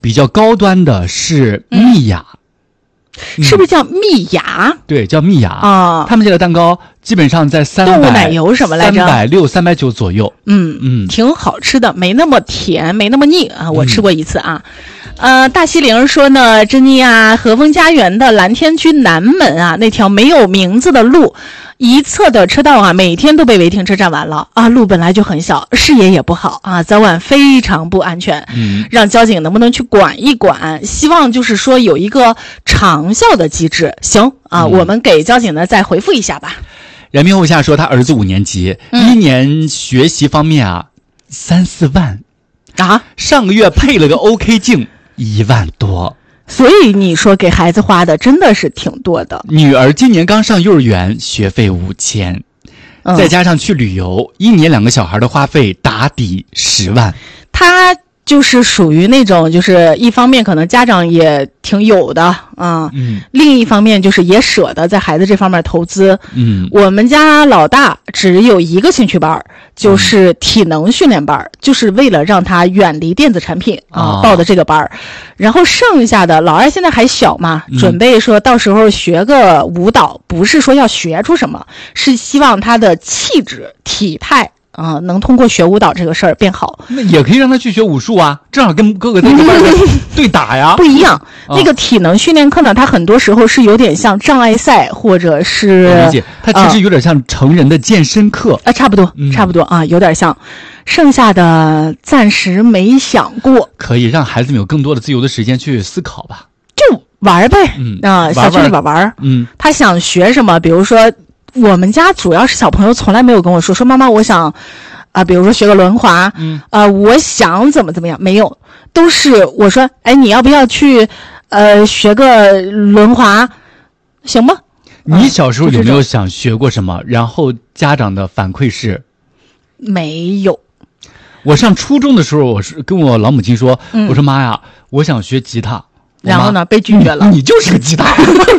比较高端的是蜜雅。 是不是叫蜜雅？ 对，叫蜜雅啊。 他们家的蛋糕基本上在300， 动物奶油什么来着 ？360、390左右。 挺好吃的，没那么甜，没那么腻啊。我吃过一次啊。大西玲说呢，珍妮啊，和风家园的蓝天居南门啊，那条没有名字的路，一侧的车道啊，每天都被违停车占完了啊。路本来就很小，视野也不好啊，早晚非常不安全。让交警能不能去管一管？希望就是说有一个长效的机制。行啊，我们给交警呢再回复一下吧。 燃明后下说，他儿子5年级，1年学习方面啊，3、4万啊， 上个月配了个 OK 镜，1万多。 所以你说给孩子花的真的是挺多的。 女儿今年刚上幼儿园，学费5000，再加上去旅游，1年2个小孩的花费打底10万。 他就是属于那种，就是一方面可能家长也挺有的啊，另一方面就是也舍得在孩子这方面投资。我们家老大只有一个兴趣班，就是体能训练班，就是为了让他远离电子产品啊，报的这个班。然后剩下的老二现在还小嘛，准备说到时候学个舞蹈，不是说要学出什么，是希望他的气质体态能通过学舞蹈这个事儿变好。 那也可以让他去学武术啊，正好跟哥哥在一个班对打呀。 不一样，那个体能训练课呢，它很多时候是有点像障碍赛，或者是理解，它其实有点像成人的健身课差不多，差不多啊，有点像。剩下的暂时没想过， 可以让孩子们有更多的自由的时间去思考吧， 就玩呗。小区里边玩。他想学什么，比如说。我们家主要是小朋友从来没有跟我说妈妈我想比如说学个轮滑，我想怎么样，没有，都是我说你要不要去学个轮滑，行吗？ 你小时候有没有想学过什么，然后家长的反馈是没有？ 我上初中的时候，我是跟我老母亲说，我说妈呀，我想学吉他， 然后呢被拒绝了。 你就是个吉他。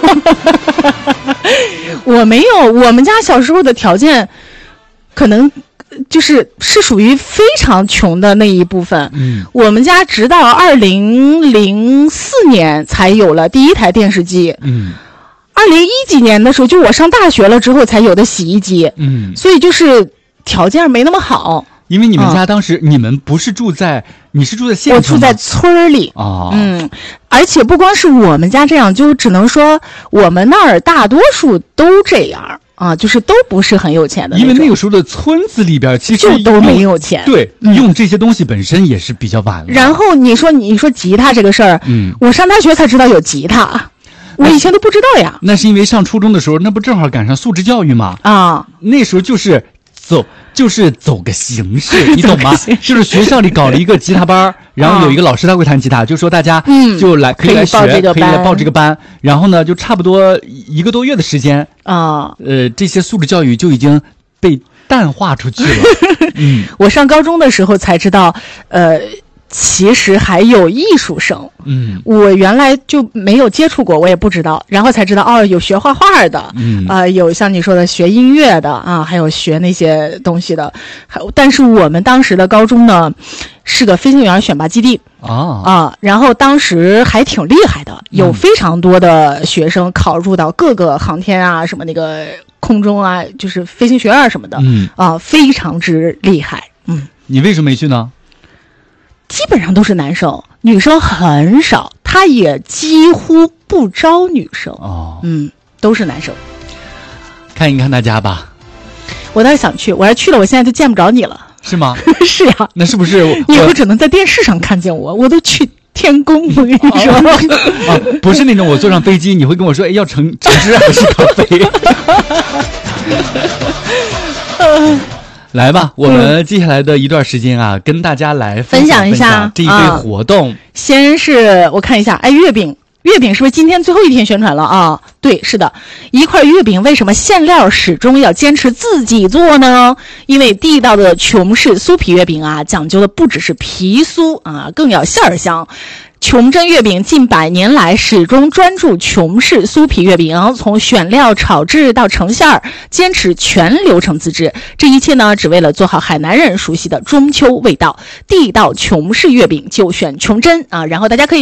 我没有，我们家小时候的条件可能是属于非常穷的那一部分。我们家直到2004年才有了第一台电视机。2010几年的时候，就我上大学了之后才有的洗衣机。所以就是条件没那么好。 因为你们家当时你们不是住在，你是住在县城吗？ 我住在村里。而且不光是我们家这样，就只能说我们那儿大多数都这样啊，就是都不是很有钱的。 因为那个时候的村子里边其实就都没有钱。 对，用这些东西本身也是比较晚了。 然后你说吉他这个事儿，我上大学才知道有吉他，我以前都不知道呀。 那是因为上初中的时候，那不正好赶上素质教育吗？那时候就是走个形式，你懂吗？就是学校里搞了一个吉他班，然后有一个老师他会弹吉他，就说大家就可以来学，可以来报这个班。然后呢，就差不多1个多月的时间这些素质教育就已经被淡化出去了。 我上高中的时候才知道，其实还有艺术生。我原来就没有接触过，我也不知道，然后才知道有学画画的，有像你说的学音乐的啊，还有学那些东西的。但是我们当时的高中呢是个飞行员选拔基地然后当时还挺厉害的，有非常多的学生考入到各个航天啊什么那个空中啊，就是飞行学院什么的非常之厉害。 你为什么没去呢？ 基本上都是男生，女生很少，他也几乎不招女生。都是男生。 看一看大家吧。 我倒是想去，我要去了，我现在就见不着你了。 是吗？ 是呀。 那是不是你以后只能在电视上看见我？我都去天宫，我跟你说。 不是那种我坐上飞机，你会跟我说，要橙汁还是咖啡？来吧，我们接下来的一段时间啊，跟大家来分享一下这一堆活动。 先是我看一下，月饼是不是今天最后一天宣传了啊？对，是的。一块月饼为什么馅料始终要坚持自己做呢？因为地道的琼式酥皮月饼啊，讲究的不只是皮酥啊，更要馅儿香。 琼珍月饼近100年来始终专注琼式酥皮月饼，从选料、炒制到成馅儿，坚持全流程自制。这一切呢，只为了做好海南人熟悉的中秋味道。地道琼式月饼就选琼珍啊！然后大家可以